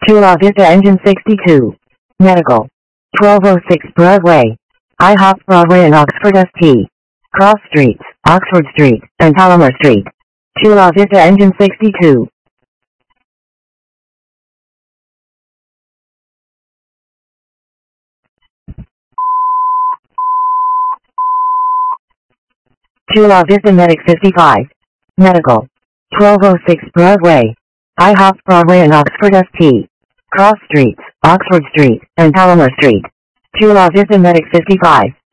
Chula Vista Engine 62. Medical. 1206 Broadway. IHOP Broadway and Oxford ST. Cross Streets, Oxford Street, and Palomar Street. Chula Vista Engine 62. Chula Vista Medic 55. Medical. 1206 Broadway. IHOP Broadway and Oxford ST. Cross Streets, Oxford Street, and Palomar Street. Chula Vista Medic 55.